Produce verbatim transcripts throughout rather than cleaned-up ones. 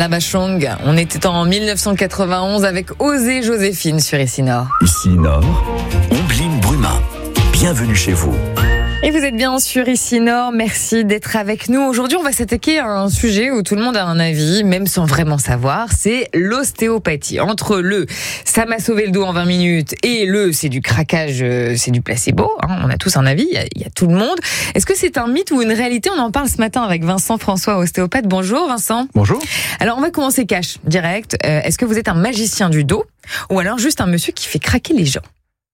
Bachung. On était en dix-neuf cent quatre-vingt-onze avec Osée Joséphine sur Ici Nord. Ici Nord, Ombline Brumin. Bienvenue chez vous. Et vous êtes bien sur Ici Nord, merci d'être avec nous. Aujourd'hui, on va s'attaquer à un sujet où tout le monde a un avis, même sans vraiment savoir, c'est l'ostéopathie. Entre le « ça m'a sauvé le dos en vingt minutes » et le « c'est du craquage, c'est du placebo hein », on a tous un avis, il y, a, il y a tout le monde. Est-ce que c'est un mythe ou une réalité ? On en parle ce matin avec Vincent François, ostéopathe. Bonjour Vincent. Bonjour. Alors on va commencer cash, direct. Euh, est-ce que vous êtes un magicien du dos ou alors juste un monsieur qui fait craquer les gens ?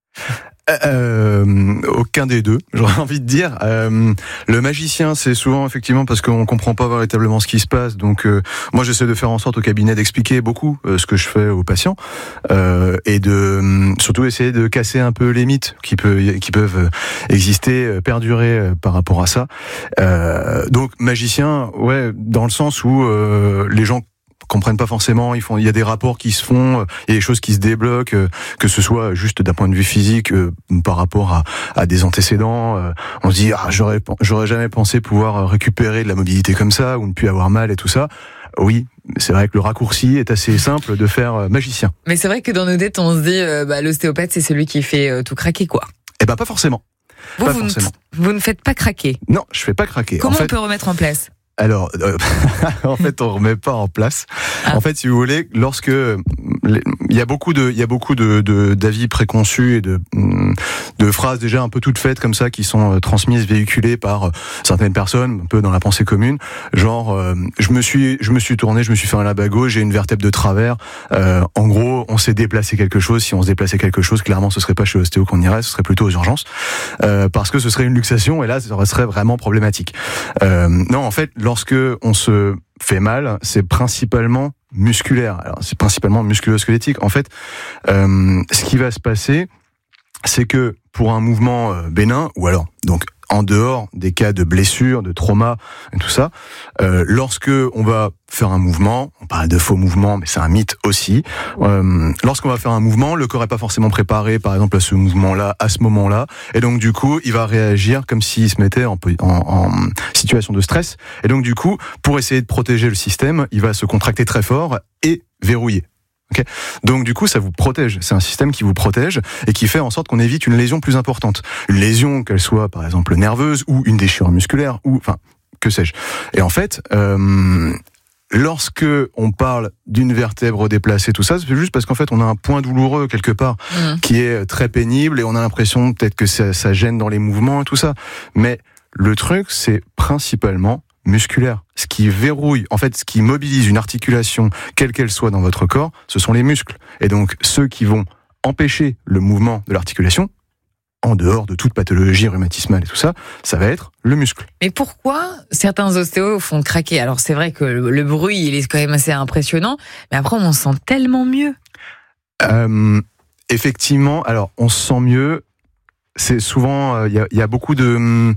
Euh, aucun des deux, j'aurais envie de dire. Euh, le magicien, c'est souvent effectivement parce qu'on comprend pas véritablement ce qui se passe. Donc, euh, moi, j'essaie de faire en sorte au cabinet d'expliquer beaucoup euh, ce que je fais aux patients euh, et de euh, surtout essayer de casser un peu les mythes qui peuvent qui peuvent exister, euh, perdurer euh, par rapport à ça. Euh, donc, magicien, ouais, dans le sens où euh, les gens comprennent pas forcément, ils font, il y a des rapports qui se font, il y a des choses qui se débloquent, euh, que ce soit juste d'un point de vue physique, euh, par rapport à, à des antécédents, euh, on se dit, ah, j'aurais, j'aurais jamais pensé pouvoir récupérer de la mobilité comme ça, ou ne plus avoir mal et tout ça. Oui, c'est vrai que le raccourci est assez simple de faire euh, magicien. Mais c'est vrai que dans nos têtes, on se dit, euh, bah, l'ostéopathe, c'est celui qui fait euh, tout craquer, quoi. Eh ben, pas forcément. Vous, pas vous, forcément. Ne, vous ne faites pas craquer. Non, je fais pas craquer. Comment en fait, on peut remettre en place ? Alors, euh, en fait, on remet pas en place. Ah. En fait, si vous voulez, lorsque il y a beaucoup de, il y a beaucoup de, de d'avis préconçus et de, de phrases déjà un peu toutes faites comme ça qui sont transmises, véhiculées par certaines personnes, un peu dans la pensée commune. Genre, euh, je me suis, je me suis tourné, je me suis fait un labago, j'ai une vertèbre de travers. Euh, en gros, on s'est déplacé quelque chose. Si on se déplaçait quelque chose, clairement, ce serait pas chez l'ostéo qu'on irait, ce serait plutôt aux urgences, euh, parce que ce serait une luxation et là, ça serait vraiment problématique. Euh, non, en fait. Lorsque on se fait mal, c'est principalement musculaire. Alors, c'est principalement musculo-squelettique. En fait, euh, ce qui va se passer, c'est que pour un mouvement bénin, ou alors donc en dehors des cas de blessures, de trauma, et tout ça, euh, lorsque on va faire un mouvement, on parle de faux mouvements, mais c'est un mythe aussi. Euh, lorsqu'on va faire un mouvement, le corps n'est pas forcément préparé, par exemple, à ce mouvement-là, à ce moment-là, et donc du coup, il va réagir comme s'il se mettait en, en, en situation de stress. Et donc du coup, pour essayer de protéger le système, il va se contracter très fort et verrouiller. Okay. Donc du coup, ça vous protège. C'est un système qui vous protège et qui fait en sorte qu'on évite une lésion plus importante. Une lésion, qu'elle soit par exemple nerveuse ou une déchirure musculaire ou enfin que sais-je. Et en fait, euh, lorsque on parle d'une vertèbre déplacée, tout ça, c'est juste parce qu'en fait, on a un point douloureux quelque part mmh. qui est très pénible et on a l'impression peut-être que ça, ça gêne dans les mouvements et tout ça. Mais le truc, c'est principalement musculaire. Ce qui verrouille, en fait, ce qui mobilise une articulation, quelle qu'elle soit dans votre corps, ce sont les muscles. Et donc, ceux qui vont empêcher le mouvement de l'articulation, en dehors de toute pathologie rhumatismale et tout ça, ça va être le muscle. Mais pourquoi certains ostéos font craquer ? Alors, c'est vrai que le, le bruit, il est quand même assez impressionnant, mais après, on se sent tellement mieux. Euh, effectivement, alors, on se sent mieux. C'est souvent, il euh, y, y a beaucoup de,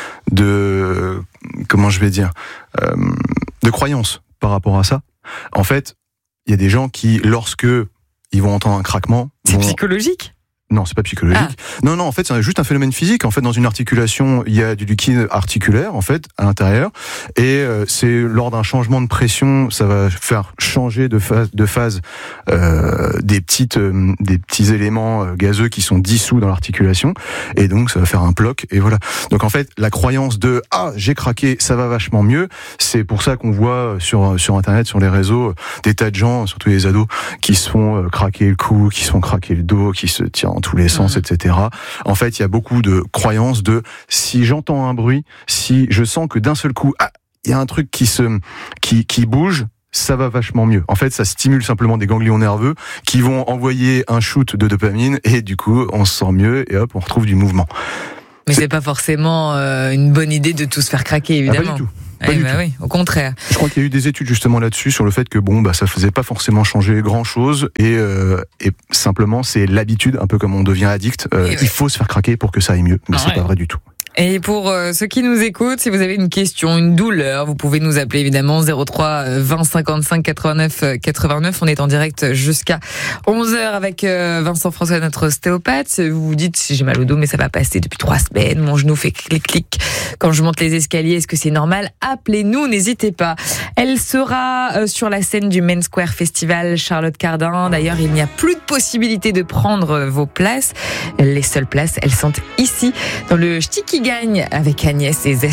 de, comment je vais dire, euh, de croyances par rapport à ça. En fait, il y a des gens qui, lorsque ils vont entendre un craquement, c'est vont... psychologique. Non, c'est pas psychologique. Ah. Non, non, en fait, c'est juste un phénomène physique. En fait, dans une articulation, il y a du liquide articulaire, en fait, à l'intérieur. Et euh, c'est lors d'un changement de pression, ça va faire changer de phase, de phase euh, des petites, euh, des petits éléments euh, gazeux qui sont dissous dans l'articulation. Et donc, ça va faire un bloc. Et voilà. Donc, en fait, la croyance de ah, j'ai craqué, ça va vachement mieux. C'est pour ça qu'on voit sur sur Internet, sur les réseaux, des tas de gens, surtout les ados, qui se font euh, craquer le cou, qui se font craquer le dos, qui se tirent dans tous les sens, mmh. et cetera. En fait, il y a beaucoup de croyances de si j'entends un bruit, si je sens que d'un seul coup, ah, il y a un truc qui se, qui, qui bouge, ça va vachement mieux. En fait, ça stimule simplement des ganglions nerveux qui vont envoyer un shoot de dopamine et du coup, on se sent mieux et hop, on retrouve du mouvement. Mais c'est, c'est pas forcément euh, une bonne idée de tout se faire craquer, évidemment. Ah, pas du tout. Pas eh bah oui, au contraire. Je crois qu'il y a eu des études justement là-dessus sur le fait que bon bah ça faisait pas forcément changer grand-chose et euh, et simplement c'est l'habitude, un peu comme on devient addict. Euh, oui. Il faut se faire craquer pour que ça aille mieux, mais ah, c'est ouais. pas vrai du tout. Et pour euh, ceux qui nous écoutent, si vous avez une question, une douleur, vous pouvez nous appeler évidemment zéro trois vingt cinquante-cinq quatre-vingt-neuf quatre-vingt-neuf. On est en direct jusqu'à onze heures avec euh, Vincent François, notre ostéopathe. Vous vous dites, j'ai mal au dos mais ça va passer depuis trois semaines, mon genou fait clic-clic quand je monte les escaliers, est-ce que c'est normal? Appelez-nous, n'hésitez pas. Elle sera euh, sur la scène du Main Square Festival, Charlotte Cardin. D'ailleurs, il n'y a plus de possibilité de prendre vos places. Les seules places, elles sont ici, dans le Ch'ti qui gagne avec Agnès et Zef.